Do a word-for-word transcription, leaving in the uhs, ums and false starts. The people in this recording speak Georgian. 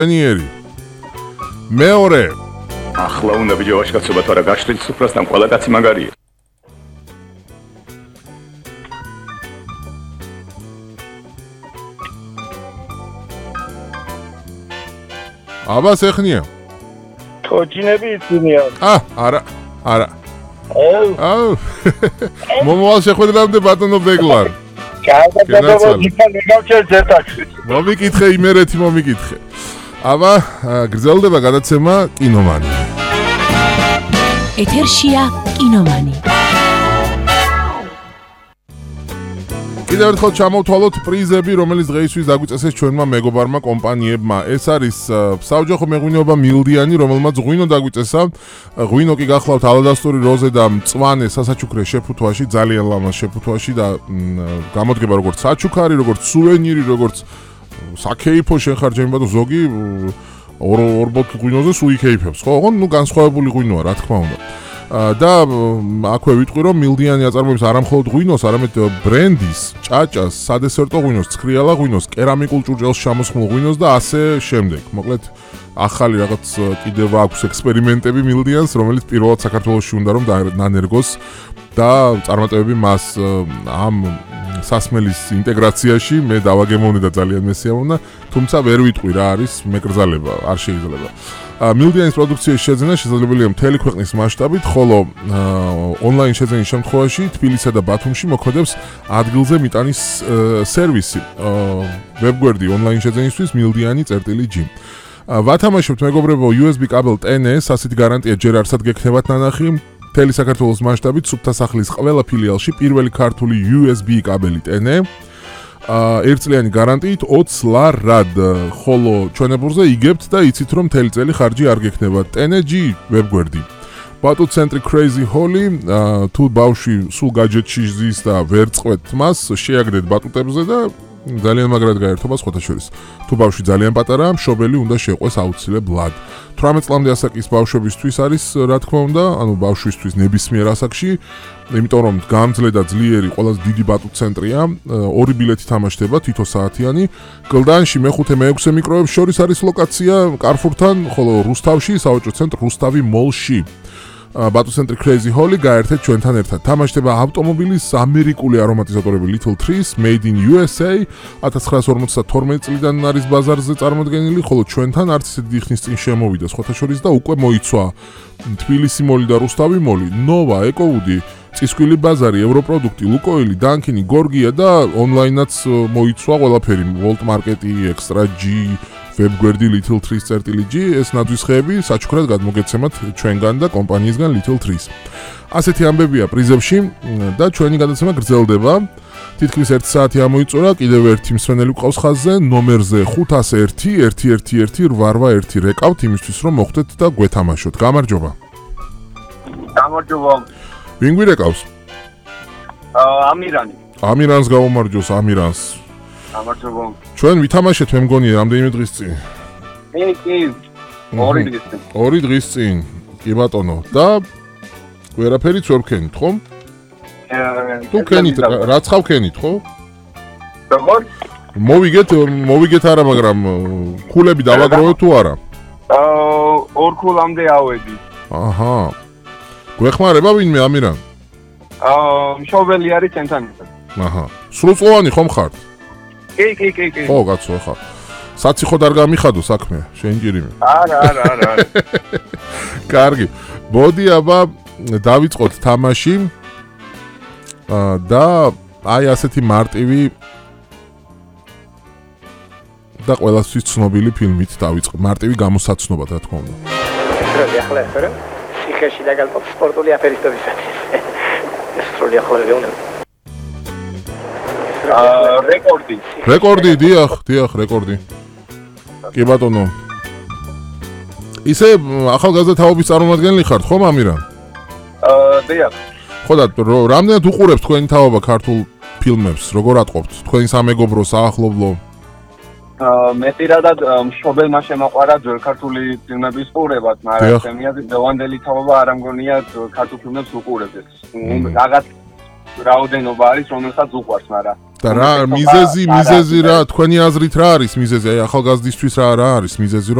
ნიერი. მეორე. ახლა უნდა ბიჭო კაცობა თუ არა გაშრით სუფრასთან ყველა კაცი მაგარია. აბას ეხნია. ხოჯინები იცინიან. ა, არა, არა. აუ. აუ. მომავალ შეხვედრამდე ბატონო ბეგლარ. მომიკითხე იმერეთი მომიკითხე. აბა, გრძელდება გადაცემა კინომანი. ეთერშია კინომანი. კიდევ ერთხელ ჩამოვთვალოთ პრიზები, რომელიც დღეისთვის დაგვიწესეს ჩვენმა მეგობარმა კომპანიებმა. ეს არის საოჯახო მეღვინეობა მილდიანი, რომელმაც ღვინო დაგვიწესა. ღვინო კი გახლავთ ალადასტური როზე და მწვანე სასაჩუქრე შეფუთვაში, ძალიან ლამაზ შეფუთვაში და გამოდგება როგორც საჩუქარი, როგორც სუვენირი, როგორც საკეიფო შეხარჯება და ზოგი ორ ორ ბოთლ ღვინოზე სულ იკეიფებს. ხო, ოღონდ ნუ განსხვავებული ღვინოა, რა თქმა უნდა. და აქვე ვიტყვი რომ მილდიანი აწარმოებს არამხოლოდ ღვინოს, არამედ ბრენდის, ჭაჭას, სადესერტო ღვინოს, ცხრიალა ღვინოს, კერამიკულ ჭურჭელს ჩამოსხმულ ღვინოს და ასე შემდეგ. მოკლედ ახალი რაღაც კიდევ აქვს ექსპერიმენტები მილდიანს, რომელიც პირველად საქართველოში უნდა რომ დანერგოს და წარმატებები მას ამ სასმელის ინტეგრაციაში მე დავაგემოვნე და ძალიან მესიამოვნა, თუმცა ვერ ვიტყვი რა არის მეკრძალება, არ შეიძლება. მილდიანის პროდუქციის შეძენა შესაძლებელია მთელი ქვეყნის მასშტაბით, ხოლო ონლაინ შეძენის შემთხვევაში თბილისსა და ბათუმში მოქმედებს ადგილზე მიტანის სერვისი. ვებგვერდი ონლაინ შეძენისთვის მილდიანი წერტილი ჯი. ვათამაშებთ მეგობრებო იუ ეს ბი კაბელ ტენ ეს, ასეთი გარანტია ჯერ არსად გექნებათ ნანახი. მთელი საქართველოს მასშტაბით სუფთა სახლის ყველა ფილიალში პირველი ქართული იუ ეს ბი კაბელი ტენ ე. ერთწლიანი გარანტიით ოცს ლარად, ხოლო ჩვენებურზე იგებთ და იცით რომ მთელი წელი ხარჯი არ გექნება. ტენ ე ჯი ვებგვერდი. ბატუ ცენტრი Crazy Holly, თუ ბავშვი სულ გაჯეტში ზის და ვერ წყვეთ მას, შეაგდეთ ბატუტებზე და ძალიან მაგრად გაერთობა სხვათა შორის. თუ ბავშვი ძალიან პატარაა, მშობელი უნდა შეყვეს აუცილებლად. თვრამეტ წლამდე ასაკის ბავშვებისთვის არის, რა თქმა უნდა, ანუ ბავშვისთვის ნებისმიერ ასაკში, იმიტომ რომ გამძლე და ძლიერი ყველაზე დიდი ბატუტ ცენტრია, ორი ბილეთი თამაშდება, თითო საათიანი. გლდანში მეხუთე მეექვსე მიკროებს შორის არის ლოკაცია კარფურთან, ხოლო რუსთავში საოჯო ცენტრ რუსთავი მოლში. ბატუ ცენტრი Crazy Holly გაერთეთ ჩვენთან ერთად. თამაშდება ავტომობილის ამერიკული არომატიზატორები Little Trees Made in იუ ეს έი ათას ცხრაასი ორმოცდათორმეტი წლიდან არის ბაზარზე წარმოდგენილი, ხოლო ჩვენთან არც ისეთი დიდი ხნის წინ შემოვიდა სხვათა შორის და უკვე მოიცვა თბილისი მოლი და რუსთავი მოლი, ნოვა, ეკოუდი, წისქვილი ბაზარი, ევროპროდუქტი, ლუკოილი, დანკინი, გორგია და ონლაინაც მოიცვა ყველაფერი, ვოლტ მარკეტი, ექსტრა ჯი, ვებგვერდი Little Trees წერტილი ჯი, ეს ნაძვის ხეები საჩუქრად გადმოგეცემათ ჩვენგან და კომპანიისგან Little Trees. ასეთი ამბებია პრიზებში და ჩვენი გადაცემა გრძელდება. თითქმის ერთი საათი ამოიწურა, კიდევ ერთი მსვენელი გვყავს ხაზზე, ნომერზე ხუთას ერთი ერთი ერთი ერთი რვა ერთი რეკავთ იმისთვის რომ მოხვდეთ და გვეთამაშოთ. გამარჯობა. გამარჯობა. ვინ გვირეკავს? ამირანი. ამირანს გავუმარჯოს, ამირანს. გამარჯობა. ჩვენ ვითამაშეთ მე მგონი რამდენიმე დღის წინ. კი, კი. ორი დღის წინ. ორი დღის წინ. კი ბატონო. და ვერაფერიც ვერ ვქენით, ხო? თუ ქენით, რაც ხავ ქენით, ხო? როგორ? მოვიგეთ, მოვიგეთ არა, მაგრამ ქულები დავაგროვეთ თუ არა? აა, ორ ქულამდე ავედი. აჰა. გვეხმარება ვინმე ამირან? აა, მშობელი არის ჩვენთან. აჰა. სრულწლოვანი ხომ ხართ? კი, კი, კი, კი. ხო, კაცო, ახლა. საციხოდ არ გამიხადო საქმე, შენჯირიმე. არა, არა, არა, არა. კარგი. მოდი აბა დავიწყოთ თამაში. აა და აი ასეთი მარტივი და ყველასთვის ცნობილი ფილმით დავიწყოთ. მარტივი გამოსაცნობად, რა თქმა უნდა. სრული ახლა ესრე სიხეში დაგალპოთ სპორტული აფერისტობისათვის. სრული ახლა ვეუნე. აა რეკორდი. რეკორდი, დიახ, დიახ, რეკორდი. კი ბატონო. ისე ახალგაზრდა თაობის წარმომადგენელი ხართ, ხო, ამირან? აა დიახ. ხო და რამდენად უყურებთ თქვენი თაობა ქართულ ფილმებს? როგორ ატყობთ? თქვენი სამეგობრო, საახლობლო? აა მე პირადად მშობელმა შემოყვარა ძველ ქართული ფილმების ყურებაც, მაგრამ ჩემი აზრით დევანდელი თაობა არ ამგონია ქართულ ფილმებს უყურებდეს. რაღაც რაოდენობა არის, რომელსაც უყვარს, მაგრამ და რა მიზეზი, მიზეზი რა, თქვენი აზრით რა არის მიზეზი? აი ახალგაზრდისთვის რა რა არის მიზეზი?